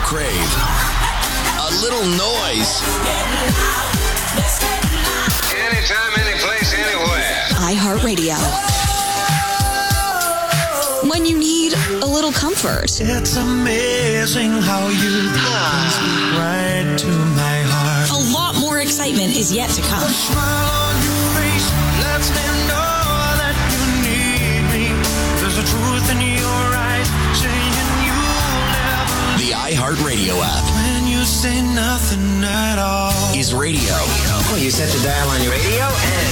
crave. A little noise. Anytime, anyplace, anywhere. iHeartRadio. When you need a little comfort. It's amazing how you speak right to my heart. A lot more excitement is yet to come. A smile on your face lets me know that you need me. There's a truth in your eyes saying you'll never The iHeartRadio app when you say nothing at all. is radio. Well, you set the dial on your radio and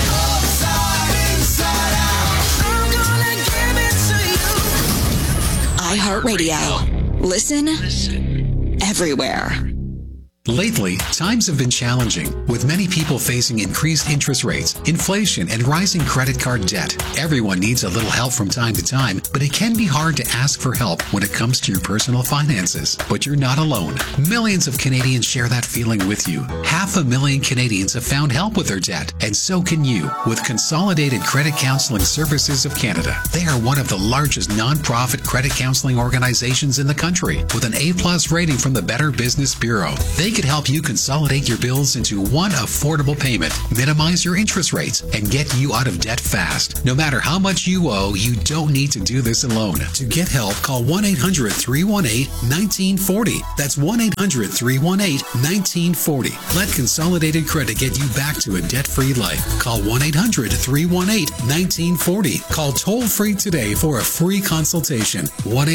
iHeartRadio. Listen everywhere. Lately, times have been challenging, with many people facing increased interest rates, inflation, and rising credit card debt. Everyone needs a little help from time to time, but it can be hard to ask for help when it comes to your personal finances. But you're not alone. Millions of Canadians share that feeling with you. 500,000 Canadians have found help with their debt, and so can you with Consolidated Credit Counseling Services of Canada. They are one of the largest nonprofit credit counseling organizations in the country, with an A+ rating from the Better Business Bureau. They could help you consolidate your bills into one affordable payment, minimize your interest rates, and get you out of debt fast. No matter how much you owe, you don't need to do this alone. To get help, call 1-800-318-1940. That's 1-800-318-1940. Let Consolidated Credit get you back to a debt-free life. Call 1-800-318-1940. Call toll-free today for a free consultation.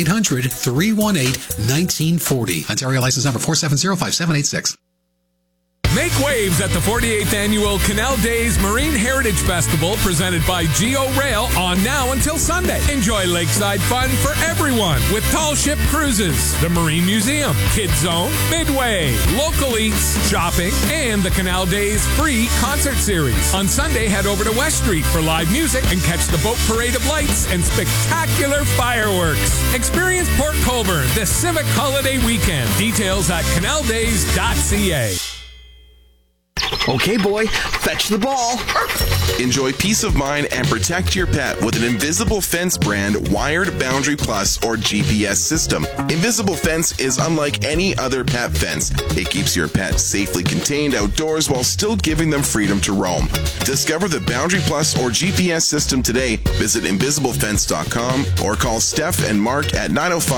1-800-318-1940. Ontario license number 4705786. Make waves at the 48th Annual Canal Days Marine Heritage Festival presented by Geo Rail on now until Sunday. Enjoy lakeside fun for everyone with tall ship cruises, the Marine Museum, Kids Zone, Midway, local eats, shopping, and the Canal Days free concert series. On Sunday, head over to West Street for live music and catch the boat parade of lights and spectacular fireworks. Experience Port Colborne this Civic Holiday weekend. Details at canaldays.ca. Okay, boy, fetch the ball. Enjoy peace of mind and protect your pet with an Invisible Fence brand Wired Boundary Plus or GPS system. Invisible Fence is unlike any other pet fence. It keeps your pet safely contained outdoors while still giving them freedom to roam. Discover the Boundary Plus or GPS system today. Visit invisiblefence.com or call Steph and Mark at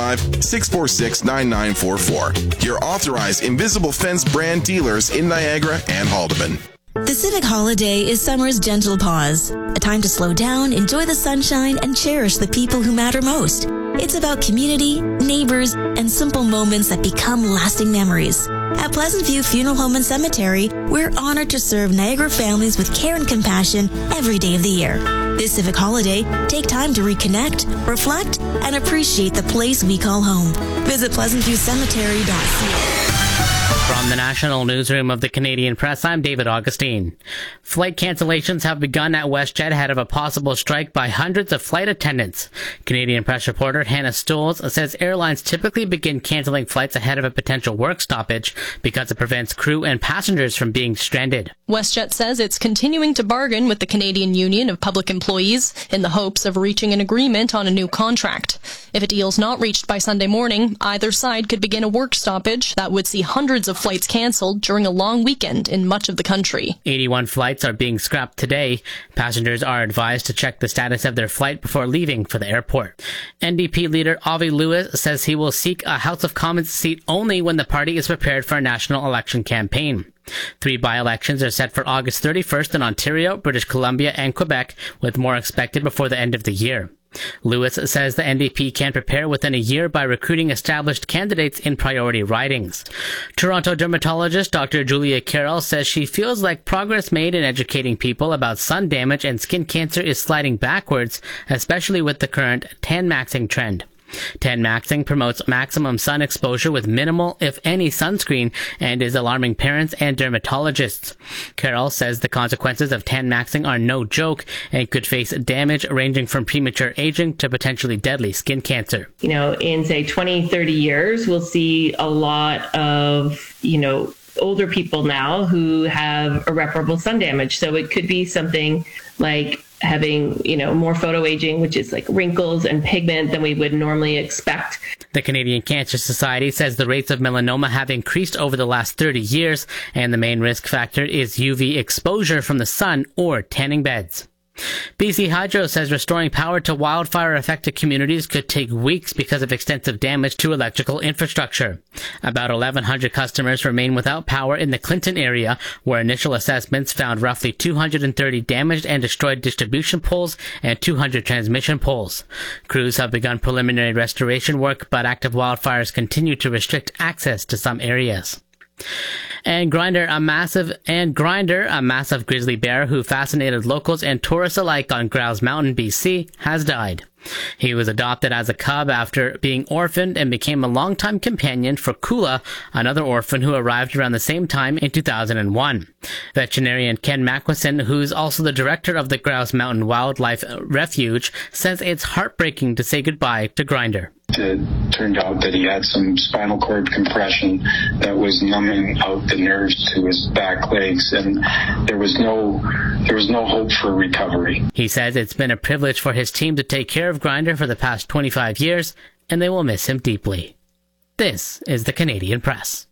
905-646-9944. Your authorized Invisible Fence brand dealers in Niagara and Haldeman. The Civic Holiday is summer's gentle pause, a time to slow down, enjoy the sunshine, and cherish the people who matter most. It's about community, neighbors, and simple moments that become lasting memories. At Pleasant View Funeral Home and Cemetery, we're honored to serve Niagara families with care and compassion every day of the year. This Civic Holiday, take time to reconnect, reflect, and appreciate the place we call home. Visit pleasantviewcemetery.ca. From the National Newsroom of the Canadian Press, I'm David Augustine. Flight cancellations have begun at WestJet ahead of a possible strike by hundreds of flight attendants. Canadian Press reporter Hannah Stolz says airlines typically begin canceling flights ahead of a potential work stoppage because it prevents crew and passengers from being stranded. WestJet says it's continuing to bargain with the Canadian Union of Public Employees in the hopes of reaching an agreement on a new contract. If a deal's not reached by Sunday morning, either side could begin a work stoppage that would see hundreds of flights canceled during a long weekend in much of the country. 81 flights are being scrapped today. Passengers are advised to check the status of their flight before leaving for the airport. NDP leader Avi Lewis says he will seek a House of Commons seat only when the party is prepared for a national election campaign. 3 by-elections are set for August 31st in Ontario, British Columbia, and Quebec, with more expected before the end of the year. Lewis says the NDP can prepare within a year by recruiting established candidates in priority ridings. Toronto dermatologist Dr. Julia Carroll says she feels like progress made in educating people about sun damage and skin cancer is sliding backwards, especially with the current tan maxing trend. Tan maxing promotes maximum sun exposure with minimal, if any, sunscreen and is alarming parents and dermatologists. Carroll says the consequences of tan maxing are no joke and could face damage ranging from premature aging to potentially deadly skin cancer. In say 20, 30 years, we'll see a lot of, older people now who have irreparable sun damage. So it could be something like having, more photoaging, which is like wrinkles and pigment than we would normally expect. The Canadian Cancer Society says the rates of melanoma have increased over the last 30 years, and the main risk factor is UV exposure from the sun or tanning beds. BC Hydro says restoring power to wildfire-affected communities could take weeks because of extensive damage to electrical infrastructure. About 1,100 customers remain without power in the Clinton area, where initial assessments found roughly 230 damaged and destroyed distribution poles and 200 transmission poles. Crews have begun preliminary restoration work, but active wildfires continue to restrict access to some areas. And Grinder, a massive grizzly bear who fascinated locals and tourists alike on Grouse Mountain, BC, has died. He was adopted as a cub after being orphaned and became a longtime companion for Kula, another orphan who arrived around the same time in 2001. Veterinarian Ken Mackwison, who's also the director of the Grouse Mountain Wildlife Refuge, says it's heartbreaking to say goodbye to Grinder. It turned out that he had some spinal cord compression that was numbing out the nerves to his back legs, and there was no hope for recovery. He says it's been a privilege for his team to take care of Grinder for the past 25 years, and they will miss him deeply. This is the Canadian Press.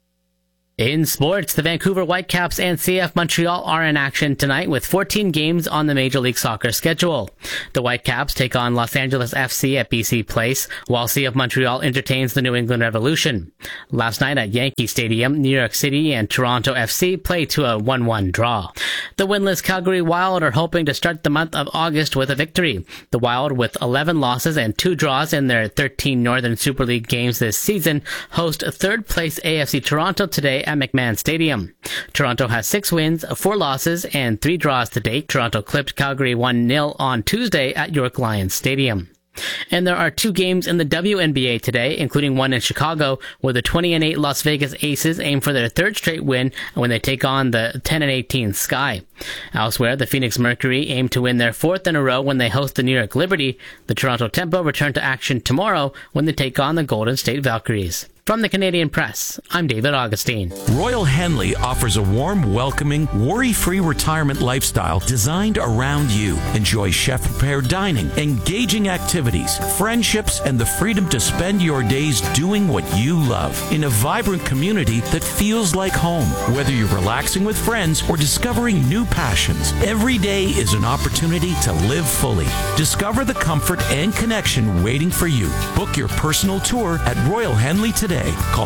In sports, the Vancouver Whitecaps and CF Montreal are in action tonight with 14 games on the Major League Soccer schedule. The Whitecaps take on Los Angeles FC at BC Place, while CF Montreal entertains the New England Revolution. Last night at Yankee Stadium, New York City and Toronto FC played to a 1-1 draw. The winless Calgary Wild are hoping to start the month of August with a victory. The Wild, with 11 losses and 2 draws in their 13 Northern Super League games this season, host third-place AFC Toronto today at McMahon Stadium. Toronto has 6 wins, 4 losses, and 3 draws to date. Toronto clipped Calgary 1-0 on Tuesday at York Lions Stadium. And there are 2 games in the WNBA today, including one in Chicago, where the 20-8 Las Vegas Aces aim for their 3rd straight win when they take on the 10-18 Sky. Elsewhere, the Phoenix Mercury aim to win their 4th in a row when they host the New York Liberty. The Toronto Tempo return to action tomorrow when they take on the Golden State Valkyries. From the Canadian Press, I'm David Augustine. Royal Henley offers a warm, welcoming, worry-free retirement lifestyle designed around you. Enjoy chef-prepared dining, engaging activities, friendships, and the freedom to spend your days doing what you love in a vibrant community that feels like home. Whether you're relaxing with friends or discovering new passions, every day is an opportunity to live fully. Discover the comfort and connection waiting for you. Book your personal tour at Royal Henley today. Call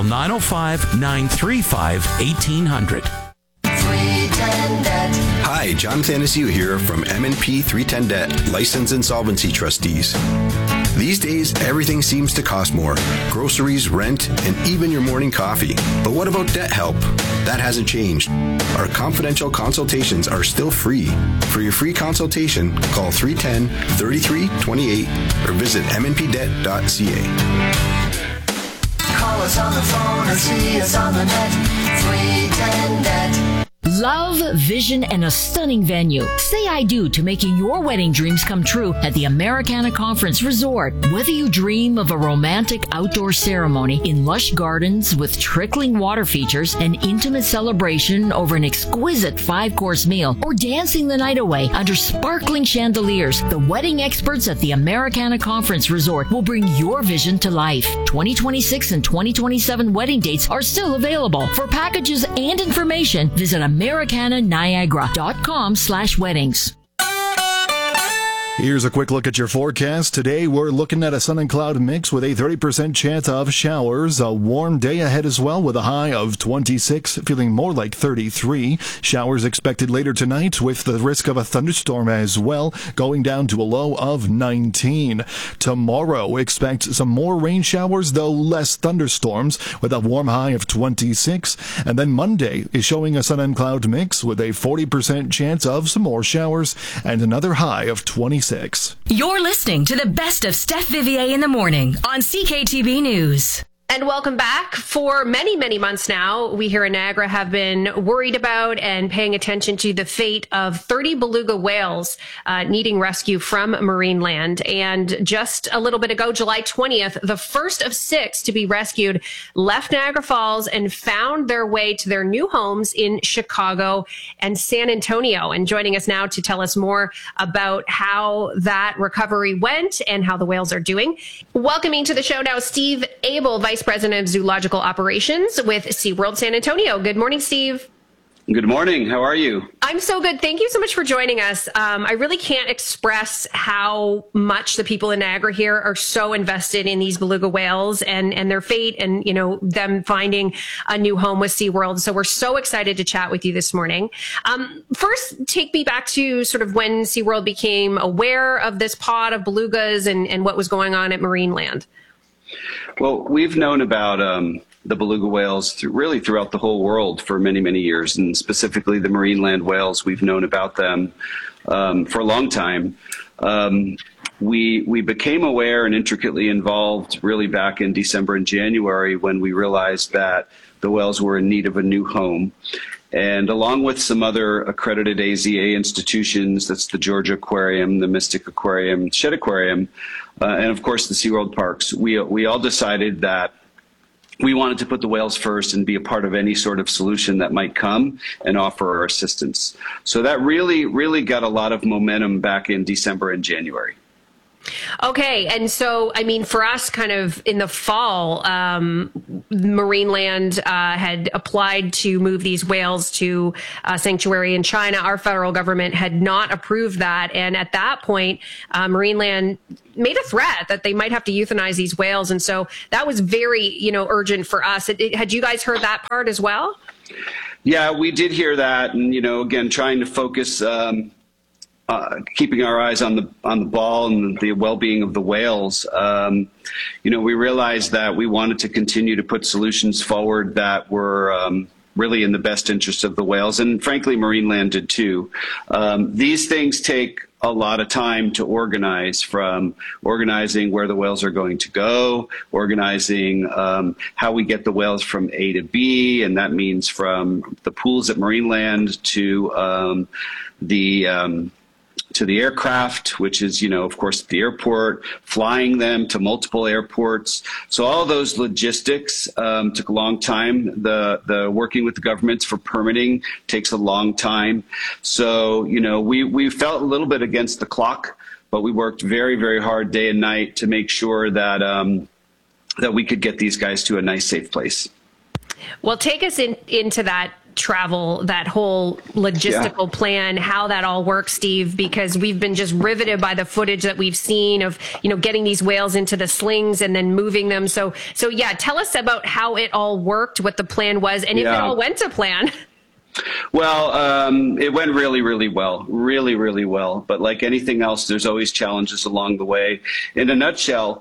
905-935-1800. Hi, John Thanasiu here from M&P 310 Debt, License Insolvency Trustees. These days, everything seems to cost more. Groceries, rent, and even your morning coffee. But what about debt help? That hasn't changed. Our confidential consultations are still free. For your free consultation, call 310-3328 or visit mnpdebt.ca. Call us on the phone or see us on the net. 310 Net. Love, vision, and a stunning venue. Say I do to making your wedding dreams come true at the Americana Conference Resort. Whether you dream of a romantic outdoor ceremony in lush gardens with trickling water features, an intimate celebration over an exquisite 5-course meal, or dancing the night away under sparkling chandeliers, the wedding experts at the Americana Conference Resort will bring your vision to life. 2026 and 2027 wedding dates are still available. For packages and information, visit AmericanaNiagara.com/weddings. Here's a quick look at your forecast. Today, we're looking at a sun and cloud mix with a 30% chance of showers. A warm day ahead as well with a high of 26, feeling more like 33. Showers expected later tonight with the risk of a thunderstorm as well, going down to a low of 19. Tomorrow, expect some more rain showers, though less thunderstorms, with a warm high of 26. And then Monday is showing a sun and cloud mix with a 40% chance of some more showers and another high of 26. You're listening to the best of Steph Vivier in the morning on CKTB News. And welcome back. For many, many months now, we here in Niagara have been worried about and paying attention to the fate of 30 beluga whales needing rescue from Marineland. And just a little bit ago, July 20th, the first of 6 to be rescued left Niagara Falls and found their way to their new homes in Chicago and San Antonio. And joining us now to tell us more about how that recovery went and how the whales are doing. Welcoming to the show now, Steve Abel, Vice President of Zoological Operations with SeaWorld San Antonio. Good morning, Steve. Good morning. How are you? I'm so good. Thank you so much for joining us. I really can't express how much the people in Niagara here are so invested in these beluga whales and their fate and, you know, them finding a new home with SeaWorld. So we're so excited to chat with you this morning. First, take me back to sort of when SeaWorld became aware of this pod of belugas and what was going on at Marineland. Well, we've known about the beluga whales throughout the whole world for many, many years, and specifically the Marineland whales. We've known about them for a long time. We became aware and intricately involved really back in December and January when we realized that the whales were in need of a new home. And along with some other accredited AZA institutions, that's the Georgia Aquarium, the Mystic Aquarium, Shedd Aquarium, and of course the SeaWorld parks, we all decided that we wanted to put the whales first and be a part of any sort of solution that might come and offer our assistance. So that really got a lot of momentum back in December and January. Okay. And so, I mean, for us kind of in the fall, Marineland had applied to move these whales to a sanctuary in China. Our federal government had not approved that. And at that point, Marineland made a threat that they might have to euthanize these whales. And so that was very, urgent for us. Had you guys heard that part as well? Yeah, we did hear that. And, again, trying to focus, keeping our eyes on the ball and the well-being of the whales, we realized that we wanted to continue to put solutions forward that were really in the best interest of the whales, and frankly, Marineland did too. These things take a lot of time to organize, from organizing where the whales are going to go, organizing how we get the whales from A to B, and that means from the pools at Marineland to the aircraft, which is, of course, at the airport, flying them to multiple airports. So all those logistics took a long time. The working with the governments for permitting takes a long time. So, we felt a little bit against the clock, but we worked very, very hard day and night to make sure that that we could get these guys to a nice, safe place. Well, take us into that travel, that whole logistical plan, how that all works, Steve, because we've been just riveted by the footage that we've seen of, getting these whales into the slings and then moving them. So yeah, tell us about how it all worked, what the plan was, and if it all went to plan. Well, it went really, really well, really, really well. But like anything else, there's always challenges along the way. In a nutshell,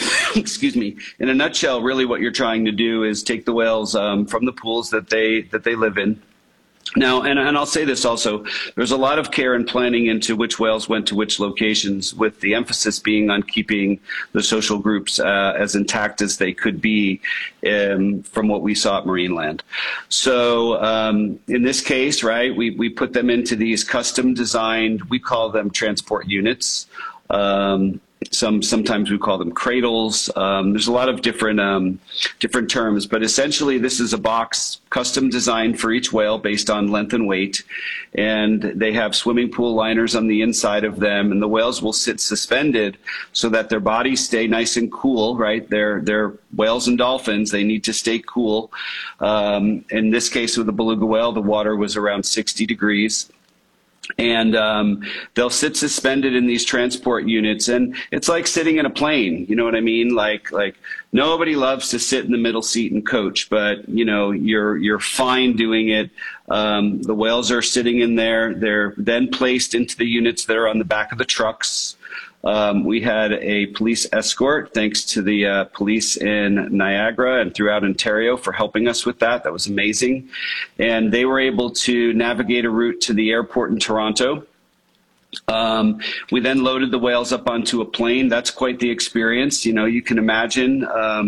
really what you're trying to do is take the whales from the pools that they live in. Now, and I'll say this also, there's a lot of care and planning into which whales went to which locations, with the emphasis being on keeping the social groups as intact as they could be from what we saw at Marineland. So in this case, right, we put them into these custom designed, we call them transport units. Sometimes we call them cradles. There's a lot of different terms, but essentially this is a box custom designed for each whale based on length and weight, and they have swimming pool liners on the inside of them, and the whales will sit suspended so that their bodies stay nice and cool, right? They're whales and dolphins. They need to stay cool. In this case with the beluga whale, the water was around 60 degrees. And they'll sit suspended in these transport units, and it's like sitting in a plane. You know what I mean? Like nobody loves to sit in the middle seat and coach, but you're fine doing it. The whales are sitting in there. They're then placed into the units that are on the back of the trucks. We had a police escort, thanks to the police in Niagara and throughout Ontario for helping us with that. That was amazing. And they were able to navigate a route to the airport in Toronto. We then loaded the whales up onto a plane. That's quite the experience. You can imagine.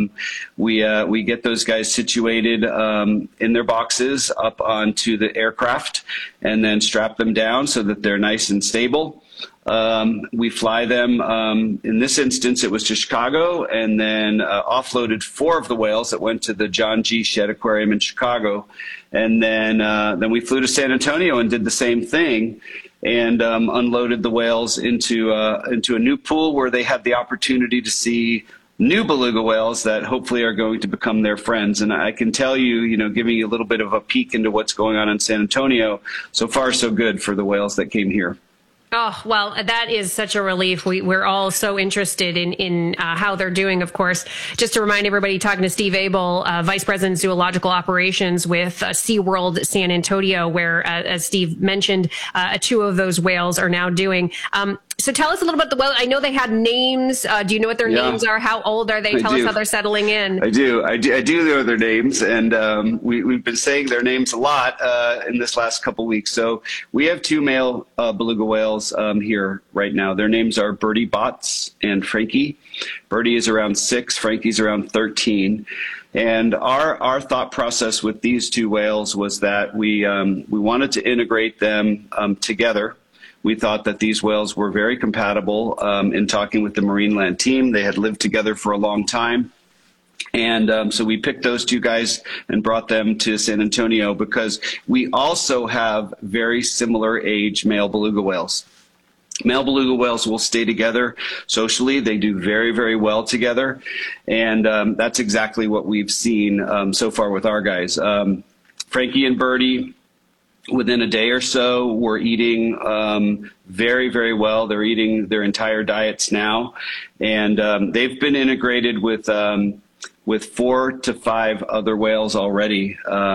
We get those guys situated in their boxes up onto the aircraft and then strap them down so that they're nice and stable. We fly them, in this instance, it was to Chicago, and then offloaded 4 of the whales that went to the John G. Shedd Aquarium in Chicago. And then we flew to San Antonio and did the same thing, and unloaded the whales into a new pool where they had the opportunity to see new beluga whales that hopefully are going to become their friends. And I can tell you, giving you a little bit of a peek into what's going on in San Antonio, so far so good for the whales that came here. Oh, well, that is such a relief. We're all so interested in how they're doing, of course. Just to remind everybody, talking to Steve Abel, Vice President Zoological Operations with SeaWorld San Antonio, where, as Steve mentioned, 2 of those whales are now doing. So tell us a little about the whale. I know they had names. Do you know what their names are? How old are they? Tell us how they're settling in. I do know their names, and we've been saying their names a lot in this last couple weeks. So we have 2 male beluga whales here right now. Their names are Birdie Botts and Frankie. Birdie is around 6, Frankie's around 13. And our thought process with these 2 whales was that we wanted to integrate them together. We thought that these whales were very compatible. In talking with the Marineland team, they had lived together for a long time. And so we picked those 2 guys and brought them to San Antonio because we also have very similar age male beluga whales. Male beluga whales will stay together socially. They do very, very well together. And that's exactly what we've seen so far with our guys. Frankie and Birdie, within a day or so, we're eating very, very well. They're eating their entire diets now. And they've been integrated with 4 to 5 other whales already.